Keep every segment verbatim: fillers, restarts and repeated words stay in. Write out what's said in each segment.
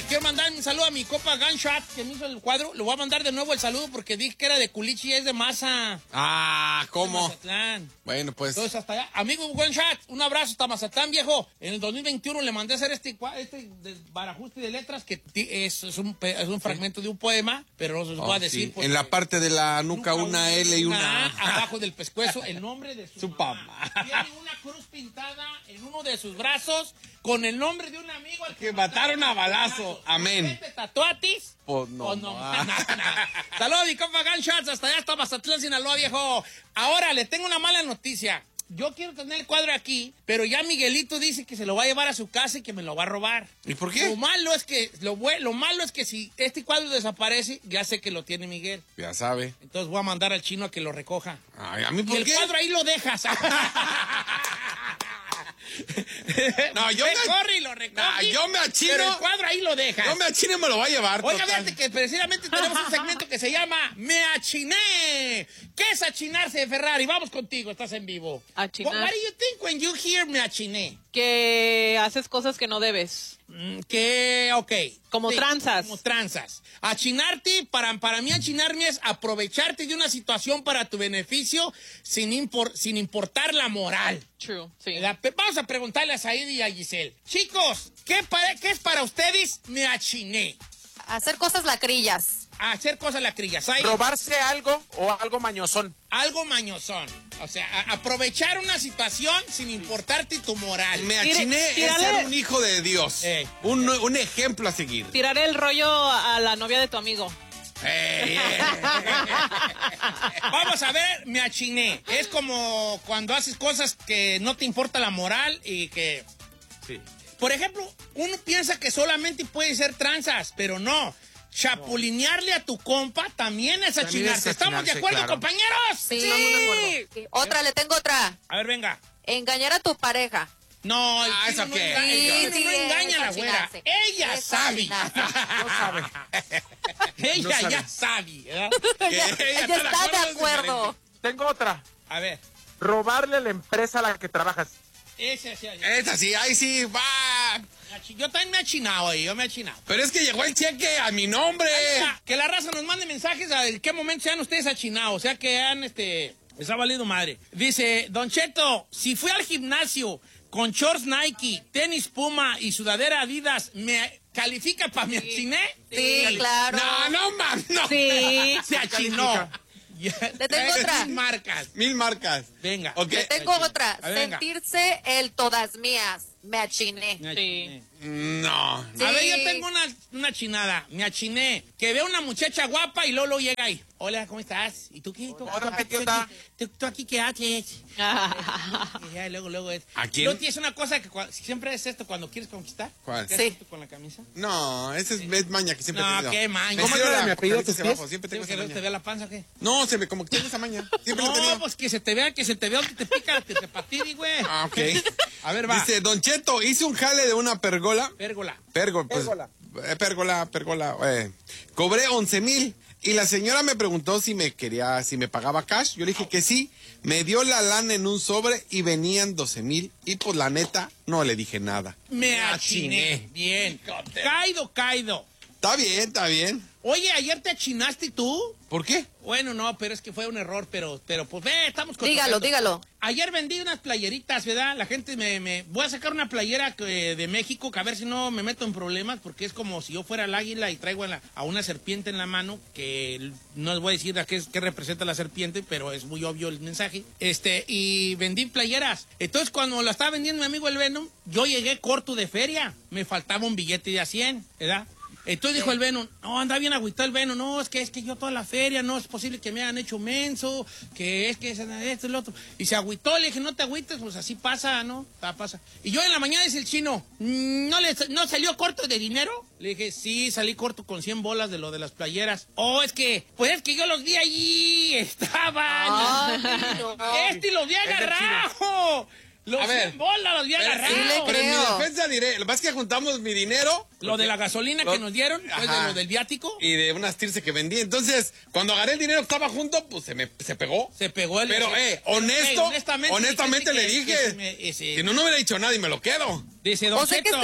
quiero mandar un saludo a mi copa Gunshot, que me hizo el cuadro. Le voy a mandar de nuevo el saludo porque dije que era de Culichi y es de Maza. Ah, ¿cómo? De Mazatlán. Bueno, pues. Entonces, hasta allá. Amigo Gunshot, un abrazo hasta Mazatlán, viejo. En el dos mil veintiuno le mandé a hacer este, este barajuste de letras, que es, es, un, es un fragmento de un poema, pero no se los Oh, voy a decir. Sí. En la parte de la nuca, una, una L y una A. Abajo del pescuezo, el nombre de su, su mamá. Tiene una cruz pintada en uno de sus brazos con el nombre de un amigo al que, que mataron a balazo. Amén. ¿Te tatuatis? Pues no. Oh, no. Ah. no, no. Saludos, mi compa Gunshots. Hasta allá está Mazatlán, Sinaloa, viejo. Ahora, le tengo una mala noticia. Yo quiero tener el cuadro aquí, pero ya Miguelito dice que se lo va a llevar a su casa y que me lo va a robar. ¿Y por qué? Lo malo es que, lo, lo malo es que si este cuadro desaparece, ya sé que lo tiene Miguel. Ya sabe. Entonces voy a mandar al chino a que lo recoja. Ay, ¿a mí por y qué? el cuadro ahí lo dejas. No, yo me me... corre y lo recoge. No, yo me achino. Pero el cuadro ahí lo dejas. Yo me achino y me lo voy a llevar. Oiga, total. fíjate que precisamente tenemos un segmento que se llama Me Achiné. ¿Qué es achinarse, Ferrari? Vamos contigo, estás en vivo. Achinar. What, what do you think when you hear me achiné? Que haces cosas que no debes. Mm, que, ok. Como sí, tranzas. Como tranzas. Achinarte, para, para mí achinarme es aprovecharte de una situación para tu beneficio sin, impor, sin importar la moral. True, sí. La, vamos a preguntarle a Said y a Giselle. Chicos, ¿qué, para, ¿qué es para ustedes me achiné? Hacer cosas lacrillas. Hacer cosas lacrillas. Said, ¿Robarse algo o algo mañosón? algo mañosón. O sea, a, aprovechar una situación sin importarte tu moral. Me achiné es Tírale. ser un hijo de Dios. Eh. Un, un ejemplo a seguir. Tirar el rollo a la novia de tu amigo. Hey, hey. Vamos a ver, me achiné. Es como cuando haces cosas que no te importa la moral y que... Sí. Por ejemplo, uno piensa que solamente puede ser tranzas, pero no. Chapulinearle a tu compa también es También achinarse. es ¿Estamos de achinarse, acuerdo, claro. compañeros? Sí. Estamos de acuerdo. Sí. Otra, le tengo otra. A ver, venga. Engañar a tu pareja. No, el Ah, chino ¿eso no qué? engaña, el Sí, chino no sí, engaña a la es güera. achinarse. Ella Es sabe. achinarse. No sabe. Ella No sabe. ya sabe, ¿verdad? Ella, ella está de acuerdo. Tengo otra. A ver, Robarle a la empresa a la que trabajas. ese así. Es así, ahí sí, va. Yo también me he achinado ahí, yo me he achinado. Pero es que llegó el cheque a mi nombre. Ah, que la raza nos mande mensajes a en qué momento sean ustedes achinados, o sea que han, este, les ha valido madre. Dice, Don Cheto, si fui al gimnasio con shorts Nike, tenis Puma y sudadera Adidas, ¿me califica para mi achiné? Sí, claro. No, no, man, no. Sí. Se achinó. Le tengo otra. Mil marcas. Mil marcas. Venga. Ok. Le tengo otra. A ver, venga. Sentirse el todas mías. Me achiné. Me Sí. achiné. No. Sí. A ver, yo tengo una, una chinada. Me achiné. Que veo una muchacha guapa y Lolo llega ahí. Hola, ¿cómo estás? ¿Y tú qué? ¿Tú, Hola, tú- tú- idiota. tú- tú aquí qué haces? Y ya, luego, luego es. ¿A quién? ¿No tienes una cosa que cua- siempre es esto cuando quieres conquistar? ¿Cuál? ¿Qué Sí. haces tú con la camisa? No, ese es, es maña que siempre he No, tenido. qué maña. Me ¿Cómo tiro era la mi apellido, camisa tus hacia abajo, pies? siempre ¿Sí, tengo que esa luego te maña. vea la panza o qué? No, se me, como que tengo esa maña. Siempre lo he No, tenido. pues que se te vea, que se te vea, que te pica, que te patiri, güey. Ah, ok. A ver, va. Dice, Don Cheto, hice un jale de una pergola. Pérgola. Pérgola, pues. Pérgola. eh, Pérgola, pérgola. eh. Cobré once mil. Y la señora me preguntó si me quería, si me pagaba cash. Yo le dije que sí. Me dio la lana en un sobre y venían doce mil. Y pues la neta, no le dije nada. Me achiné. Bien. Caído, caído. Está bien, está bien. Oye, ¿ayer te achinaste tú? ¿Por qué? Bueno, no, pero es que fue un error, pero, pero pues ve, estamos con. Dígalo, dígalo. Ayer vendí unas playeritas, ¿verdad? La gente me, me... Voy a sacar una playera que, de México, que a ver si no me meto en problemas, porque es como si yo fuera el águila y traigo a, la- a una serpiente en la mano, que no les voy a decir a qué, es- qué representa la serpiente, pero es muy obvio el mensaje. Este, y vendí playeras. Entonces, cuando la estaba vendiendo mi amigo el Venom, yo llegué corto de feria. Me faltaba un billete de a cien, ¿verdad? Entonces dijo el Venom, no, anda bien agüitado el Venom, no, es que es que yo toda la feria, no es posible que me hayan hecho menso, que es que es esto y lo otro. Y se agüitó, le dije, no te agüites, pues así pasa, ¿no? Ah, pasa. Y yo en la mañana dice el chino, ¿no, le, ¿no salió corto de dinero? Le dije, sí, salí corto con cien bolas de lo de las playeras. Oh, es que, pues es que yo los vi allí, estaban. Ay, no. Este los vi del chino. agarrado. Los A ver. cien bolas los vi agarrado. sí le Pero en mi creo. defensa diré, lo que pasa es que juntamos mi dinero. Lo de la gasolina Lo- que nos dieron, pues de Ajá. lo del viático. Y de unas tirce que vendí. Entonces, cuando agarré el dinero que estaba junto, pues se me se pegó. Se pegó el... Pero, eh, honesto, Ey, honestamente, honestamente fíjate le que- dije que se me- ese- que no, no hubiera dicho nada y me lo quedo. Dice Don O sea que Cheto, este-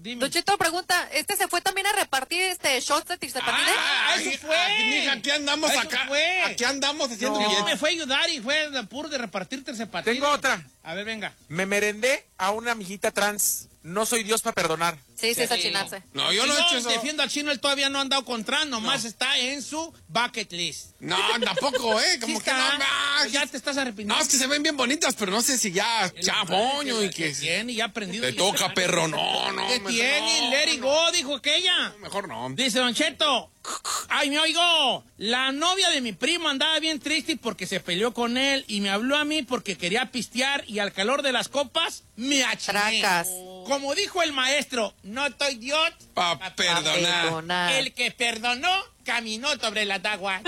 Dime. Don Cheto pregunta, ¿este se fue también a repartir este shots de tirzepatide? Ah, eso Ay, fue. ay, mija, aquí andamos Eso acá. fue. Aquí andamos haciendo No, bien. me fue a ayudar y fue de puro de repartir tercepatines. Tengo otra. A ver, venga. Me merendé a una amiguita trans. No soy Dios para perdonar. Sí, sí, es achinarse. No, yo no he hecho eso. defiendo al chino, él todavía no ha andado con trans, nomás está en su bucket list. No, tampoco, ¿eh? Como Sí que está. no. ah, Ya te estás arrepintiendo. No, es que se ven bien bonitas, pero no sé si ya chapoño y que tiene ya aprendido. te toca, perro. No, no. ¿Qué me- tiene? no, Let it go, dijo aquella. Mejor no. Dice Don Cheto, ay, me oigo, la novia de mi primo andaba bien triste porque se peleó con él y me habló a mí porque quería pistear y al calor de las copas me achiné. Tracas. Como dijo el maestro, no estoy idiot, Pa' perdonar. Perdonar. el que perdonó caminó sobre las aguas.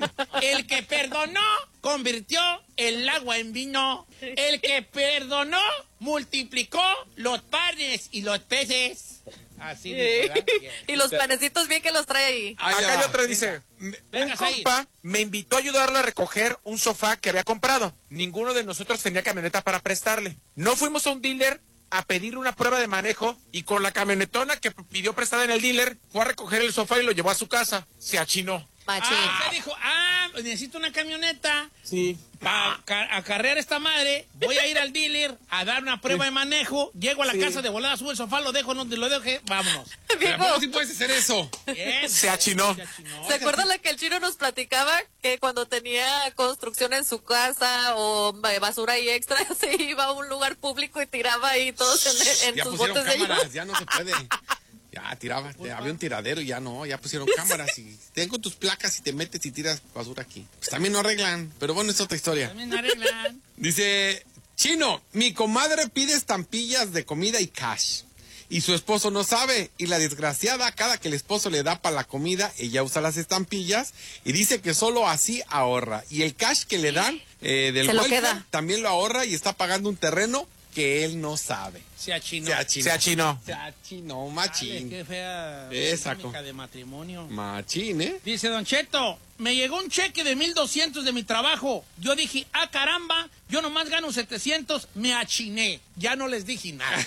El que perdonó convirtió el agua en vino. El que perdonó multiplicó los panes y los peces. Así dice, ¿verdad? Y los panecitos bien que los trae ahí. Ay, Acá ya. hay otra, dice. Venga, Un Said. compa me invitó a ayudarle a recoger un sofá que había comprado. Ninguno de nosotros tenía camioneta para prestarle. No fuimos a un dealer a pedir una prueba de manejo y con la camionetona que pidió prestada en el dealer fue a recoger el sofá y lo llevó a su casa. Se achinó. Machín. Ah, usted dijo, ah, necesito una camioneta Sí. para acarrear esta madre. Voy a ir al dealer a dar una prueba de manejo. Llego a la Sí. casa de volada, subo el sofá, lo dejo donde lo deje, vámonos. Pero Viejo, ¿cómo sí puedes hacer eso? Bien. Se achinó. Se achinó. ¿se acuerdan la que el chino nos platicaba? Que cuando tenía construcción en su casa o ba- basura ahí extra, se iba a un lugar público y tiraba ahí todos en, en Ya sus pusieron botes de cámaras, ellos. ya no se puede. Ya tiraba, te- había un tiradero y ya no, ya pusieron cámaras y tengo tus placas y te metes y tiras basura aquí. Pues también no arreglan, pero bueno, es otra historia. También arreglan. Dice, Chino, mi comadre pide estampillas de comida y cash. Y su esposo no sabe. Y la desgraciada, cada que el esposo le da para la comida, ella usa las estampillas y dice que solo así ahorra. Y el cash que le dan eh, del Se lo welfare queda. también lo ahorra y está pagando un terreno que él no sabe. Se achinó. Se achinó. Se achinó. Se achinó, Dale, machín. qué fea Esa dinámica co- de matrimonio. Machín, ¿eh? Dice Don Cheto, me llegó un cheque de mil doscientos de mi trabajo. Yo dije, ah, caramba, yo nomás gano setecientos, me achiné. Ya no les dije nada.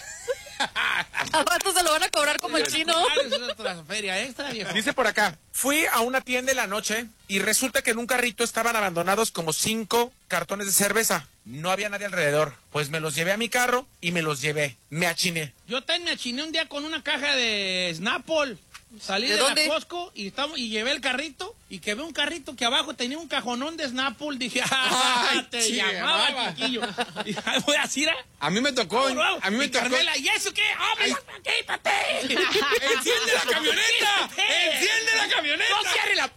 Al rato se lo van a cobrar como el chino. Claro, eso es otra feria extra, viejo. Dice por acá, fui a una tienda en la noche y resulta que en un carrito estaban abandonados como cinco cartones de cerveza. No había nadie alrededor. Pues me los llevé a mi carro y me los llevé. Me achiné. Yo también me achiné un día con una caja de Snapple. Salí ¿De de, dónde? la Costco y, estamos, y llevé el carrito y que ve un carrito que abajo tenía un cajonón de Snapple. Dije, ah, Ay, te sí, llamaba, llamaba. chiquillo. Y ahí voy a decir, ah, A mí me tocó, bravo, a mí me y tocó. Carmela, ¿y eso qué? ¡Ah, me Ay. aquí, papi! ¡Enciende la camioneta! ¡Enciende la camioneta! ¡No cierre la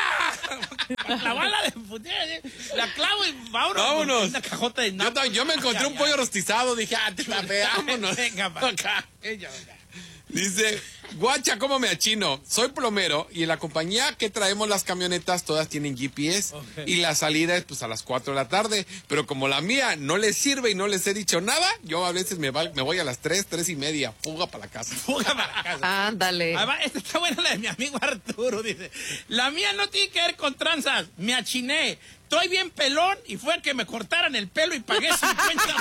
puerta! La bala de putea, ¿eh? la clavo y vámonos. Vámonos. Una cajota de Yo, Snapple. ta- yo me encontré un pollo rostizado, dije, ah, te la veámonos. Venga, pa. Acá. Ella, venga. Dice, guacha, ¿cómo me achino? Soy plomero y en la compañía que traemos las camionetas todas tienen G P S Ok. y la salida es pues a las cuatro de la tarde, pero como la mía no les sirve y no les he dicho nada, yo a veces me, va- me voy a las tres, tres y media, fuga para la casa. Fuga para la casa. Ándale. Ahí va, esta está buena la de mi amigo Arturo, dice. La mía no tiene que ver con tranzas, me achiné. Estoy bien pelón y fue que me cortaran el pelo y pagué cincuenta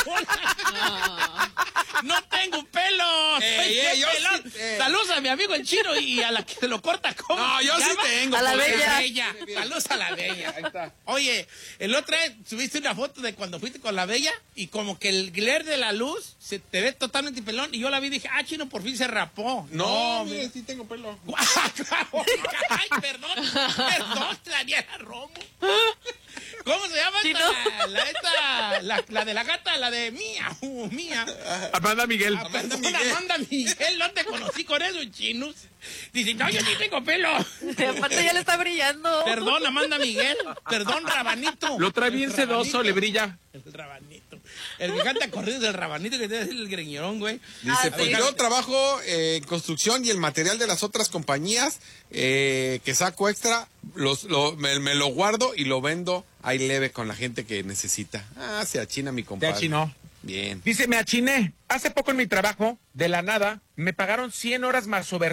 bolas. No tengo pelo. Ey, Estoy ey, bien yo pelón. sí, eh. Saludos a mi amigo el chino y a la que se lo corta. ¿Cómo No, se yo sí llama? tengo. A la por bella. Bella. Saludos a la bella. Ahí está. Oye, el otro día subiste una foto de cuando fuiste con la bella y como que el glare de la luz se te ve totalmente pelón y yo la vi y dije, ah, chino, por fin se rapó. No, mira. mire, sí tengo pelo. Ah, claro. Ay, perdón, perdón, Daniela Romo. ¿Cómo se llama ¿Chino? esta? La, esta, la, la de la gata, la de mía, uh, mía. Amanda Miguel. Amanda Miguel. Amanda Miguel, no te conocí con eso, chinos. Dice, no, yo sí tengo pelo. Aparte ya le está brillando. Perdón, Amanda Miguel. Perdón, Rabanito. Lo trae bien El sedoso, Rabanito. le brilla. El Rabanito. El que canta corridos del Rabanito, que tiene el greñerón, güey. Dice, Ah, pues sí. yo trabajo eh, en construcción y el material de las otras compañías eh, que saco extra, los, lo, me, me lo guardo y lo vendo ahí leve con la gente que necesita. Ah, se achina mi Se compadre. achinó. Bien. Dice, me achiné. Hace poco en mi trabajo, de la nada, me pagaron cien horas más overtime.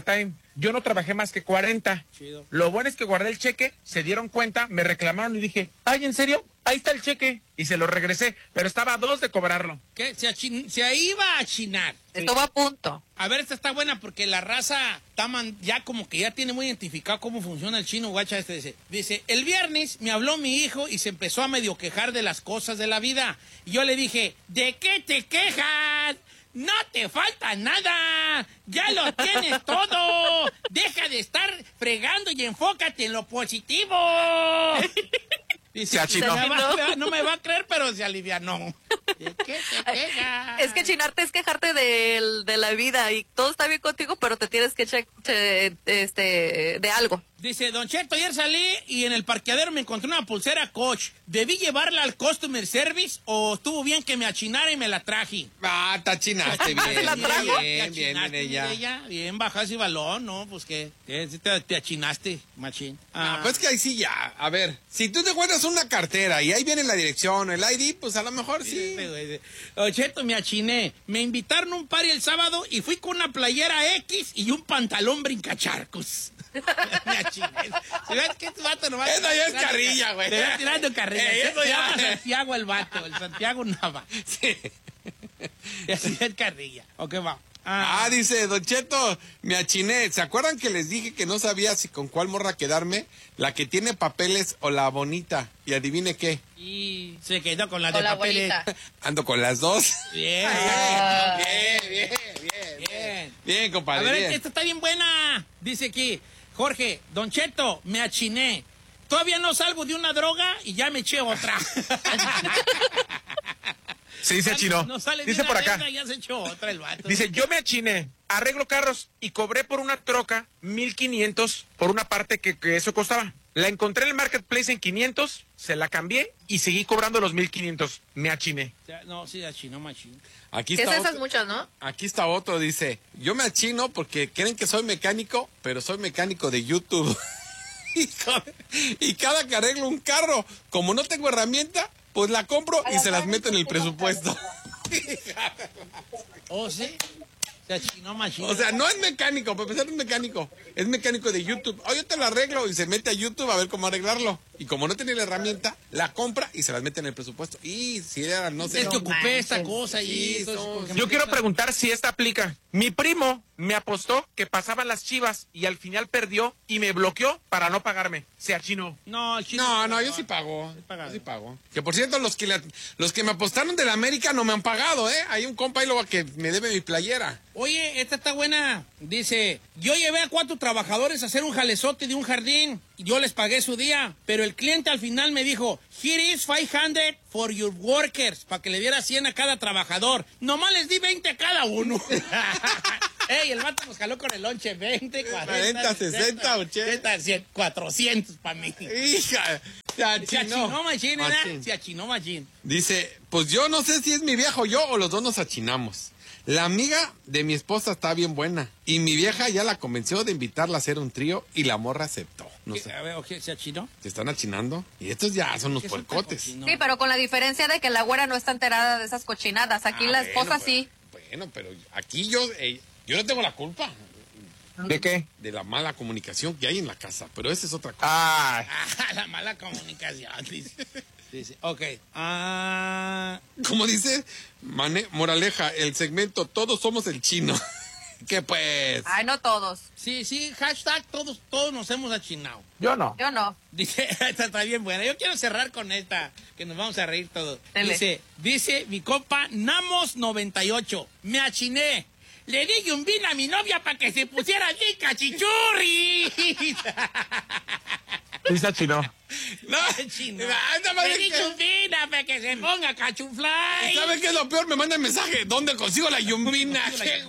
Yo no trabajé más que cuarenta. Chido. Lo bueno es que guardé el cheque, se dieron cuenta, me reclamaron y dije, ay, ¿en serio? Ahí está el cheque. Y se lo regresé, pero estaba a dos de cobrarlo. ¿Qué? Se, achin- se iba a chinar. Estuvo a punto. A ver, esta está buena porque la raza está man- ya como que ya tiene muy identificado cómo funciona el chino, guacha. Este dice, dice, el viernes me habló mi hijo y se empezó a medio quejar de las cosas de la vida. Y yo le dije, ¿de qué te quejas? No te falta nada, ya lo tienes todo. Deja de estar fregando y enfócate en lo positivo. Dice, Se achinó. "Me va- no me va a creer, pero se alivianó. ¿De qué te quejas? Es que chinarte es quejarte del- de la vida y todo está bien contigo, pero te tienes que che, che- este, de algo. Dice, Don Cheto, ayer salí y en el parqueadero me encontré una pulsera Coach. ¿Debí llevarla al Customer Service o estuvo bien que me achinara y me la traje? Ah, te achinaste bien. ¿Se la trajo? Bien, bien, ¿Te bien, ella. achinaste, Bien, bajas y balón, ¿no? Pues que te, te achinaste, machín. Ah, pues que ahí sí ya. A ver, si tú te encuentras una cartera y ahí viene la dirección, el I D, pues a lo mejor sí. Este güey de, Don Cheto, me achiné. Me invitaron a un party el sábado y fui con una playera X y un pantalón brincacharcos. Me achiné. Si ves que este vato nomás... Eso ya es carrilla, güey. Te va tirando carrilla. Eh, eso Se ya- llama Santiago el vato, el Santiago Nava. Sí. Y así es carrilla. Ok, va. Ah, dice, Don Cheto, me achiné. ¿Se acuerdan que les dije que no sabía si con cuál morra quedarme? ¿La que tiene papeles o la bonita? Y adivine qué. Y se quedó con la Con de la papeles. abuelita. Ando con las dos. Bien, Ah. Bien, bien, bien. bien. Bien, A compadre. ver, bien. esta está bien buena. Dice aquí, Jorge, Don Cheto, me achiné. Todavía no salgo de una droga y ya me eché otra. Sí, se achinó. No sale de Dice una por acá. droga y ya se echó otra el vato. Dice, yo me achiné, arreglo carros y cobré por una troca mil quinientos por una parte que, que eso costaba. La encontré en el marketplace en quinientos, se la cambié y seguí cobrando los mil quinientos. Me achiné. O sea, no, sí, achinó machín. Aquí ¿Qué es está esas otro. muchas, no? Aquí está otro, dice, yo me achino porque creen que soy mecánico, pero soy mecánico de YouTube. Hijo, y cada que arreglo un carro, como no tengo herramienta, pues la compro y se las meto en el presupuesto. ¿Oh, sí? Se achinó machín. O sea, no es mecánico, para empezar no es mecánico, es mecánico de YouTube. Oh, yo te lo arreglo y se mete a YouTube a ver cómo arreglarlo. Y como no tenía la herramienta, la compra y se las mete en el presupuesto. Y si era, no sé. es que no, ocupé esta cosa y Sí, entonces, son- porque me Yo quiero gusta- preguntar si esta aplica. Mi primo me apostó que pasaban las Chivas y al final perdió y me bloqueó para no pagarme. Se achinó. No, el chino- No, no, yo sí pago. pagado. Yo sí pago. Que por cierto, los que, la- los que me apostaron de la América no me han pagado, ¿eh? Hay un compa ahí luego que me debe mi playera. Oye, esta está buena. Dice, yo llevé a cuatro trabajadores a hacer un jalezote de un jardín. Y yo les pagué su día. Pero el cliente al final me dijo, here is five hundred for your workers. Para que le diera cien a cada trabajador. Nomás les di veinte a cada uno. Ey, el vato nos jaló con el lonche. veinte, cuarenta, cuarenta, sesenta, ochenta. cien, cuatrocientos para mí. Hija, se Se achinó. achinó machín, ¿verdad? Machín. Se achinó machín. Dice, pues yo no sé si es mi viejo yo o los dos nos achinamos. La amiga de mi esposa está bien buena. Y mi vieja ya la convenció de invitarla a hacer un trío y la morra aceptó. No sé, A ver, ok, ¿se achinó? se están achinando. Y estos ya son los ¿Qué son puercotes. tan cochinos? Sí, pero con la diferencia de que la güera no está enterada de esas cochinadas. Aquí Ah, la bueno, esposa pues, sí. Bueno, pero aquí yo, eh, yo no tengo la culpa ¿De qué? de la mala comunicación que hay en la casa. Pero esa es otra cosa. Ah, Ah, la mala comunicación, dice. Dice, ok. Ah, Como dice, Mane- moraleja, el segmento Todos somos el chino. Que pues... Ay, no todos. sí, sí, hashtag todos, todos nos hemos achinado. yo no. Yo no. Dice, esta está bien buena. Yo quiero cerrar con esta, que nos vamos a reír todos. Dele. Dice, dice mi compa Namos noventa y ocho. Me achiné. Le di un vino a mi novia para que se pusiera bien cachichurri. Sí se achinó. No, Chino. ah, esta madre Le di que- un vino para que se ponga cachufly. ¿Sabe qué es lo peor? Me manda el mensaje. ¿Dónde consigo la yumbina? ¡Qué